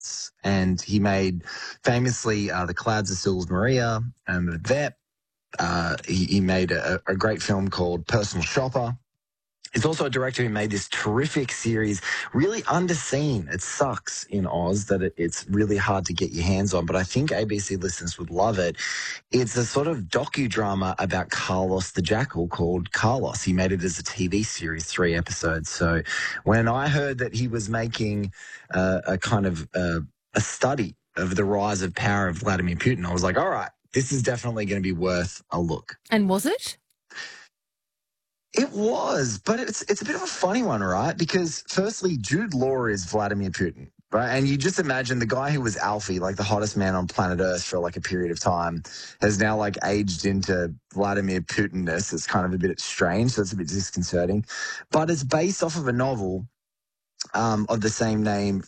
And he made famously The Clouds of Sils Maria and Vet. He made a great film called Personal Shopper. He's also a director who made this terrific series, really underseen. It sucks in Oz that it's really hard to get your hands on, but I think ABC listeners would love it. It's a sort of docudrama about Carlos the Jackal called Carlos. He made it as a TV series, 3 episodes. So when I heard that he was making a kind of a study of the rise of power of Vladimir Putin, I was like, all right, this is definitely going to be worth a look. And was it? It was, but it's a bit of a funny one, right? Because firstly, Jude Law is Vladimir Putin, right? And you just imagine the guy who was Alfie, like the hottest man on planet Earth for like a period of time, has now like aged into Vladimir Putin-ness. It's kind of a bit strange, so it's a bit disconcerting. But it's based off of a novel of the same name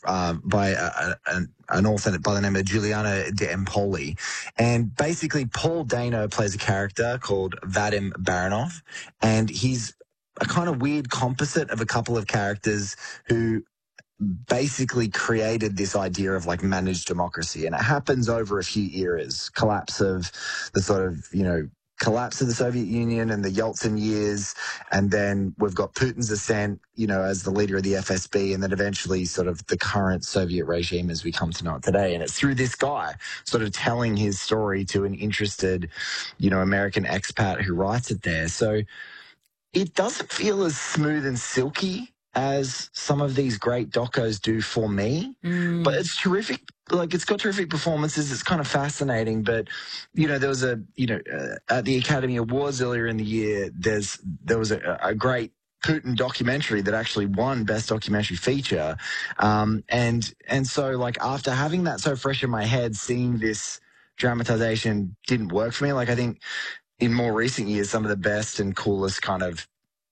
by an author by the name of Giuliano de Empoli. And basically, Paul Dano plays a character called Vadim Baranov, and he's a kind of weird composite of a couple of characters who basically created this idea of like managed democracy. And it happens over a few eras, collapse of the sort of, collapse of the Soviet Union and the Yeltsin years. And then we've got Putin's ascent, as the leader of the FSB, and then eventually sort of the current Soviet regime as we come to know it today. And it's through this guy sort of telling his story to an interested, American expat who writes it there. So it doesn't feel as smooth and silky as some of these great docos do for me, but it's terrific. Like, it's got terrific performances. It's kind of fascinating. But, there was at the Academy Awards earlier in the year, there was a great Putin documentary that actually won Best Documentary Feature. And so, like, after having that so fresh in my head, seeing this dramatization didn't work for me. Like, I think in more recent years, some of the best and coolest kind of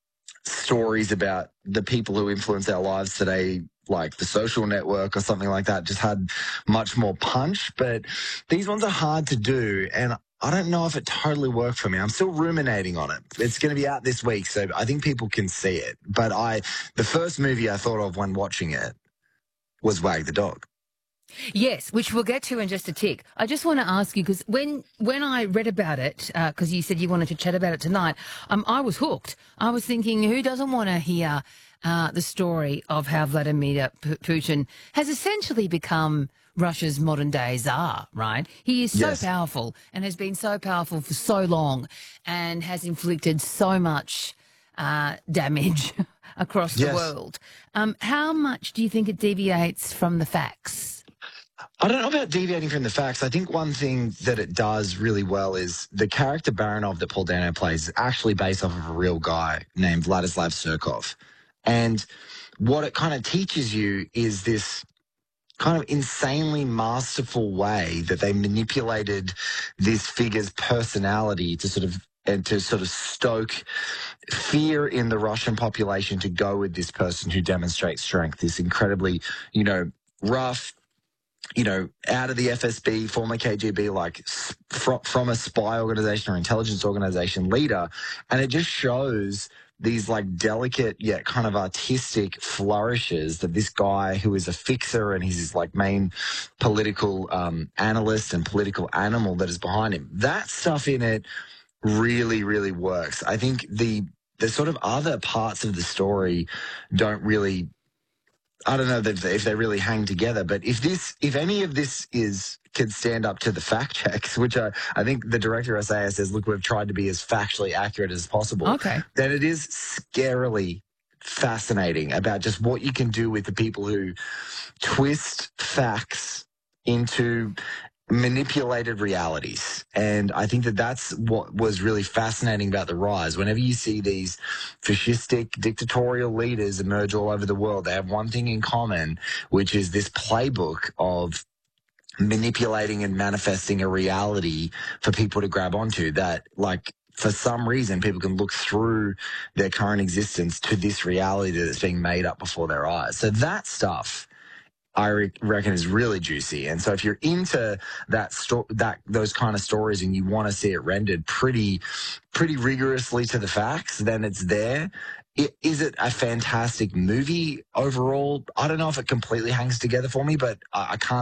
stories about the people who influence our lives today, like The Social Network or something like that, just had much more punch. But these ones are hard to do, and I don't know if it totally worked for me. I'm still ruminating on it. It's going to be out this week, so I think people can see it. But the first movie I thought of when watching it was Wag the Dog. Yes, which we'll get to in just a tick. I just want to ask you, because when I read about it, because you said you wanted to chat about it tonight, I was hooked. I was thinking, who doesn't want to hear the story of how Vladimir Putin has essentially become Russia's modern-day Tsar, right? He is so powerful and has been so powerful for so long and has inflicted so much damage across the world. How much do you think it deviates from the facts? I don't know about deviating from the facts. I think one thing that it does really well is the character Baranov that Paul Dano plays is actually based off of a real guy named Vladislav Surkov. And what it kind of teaches you is this kind of insanely masterful way that they manipulated this figure's personality to sort of stoke fear in the Russian population to go with this person who demonstrates strength, this incredibly, rough, out of the FSB, former KGB, like from a spy organization or intelligence organization leader. And it just shows these like delicate yet kind of artistic flourishes that this guy who is a fixer and he's his like main political analyst and political animal that is behind him. That stuff in it really, really works. I think the sort of other parts of the story don't really, I don't know if they really hang together, but if any of this can stand up to the fact checks, which I think the director Isaiah says, look, we've tried to be as factually accurate as possible. Okay. Then it is scarily fascinating about just what you can do with the people who twist facts into manipulated realities. And I think that that's what was really fascinating about the rise. Whenever you see these fascistic dictatorial leaders emerge all over the world, they have one thing in common, which is this playbook of manipulating and manifesting a reality for people to grab onto that, like, for some reason, people can look through their current existence to this reality that's being made up before their eyes. So that stuff, I reckon, is really juicy. And so if you're into those kind of stories and you want to see it rendered pretty rigorously to the facts, then it's there. Is it a fantastic movie overall? I don't know if it completely hangs together for me, but I can't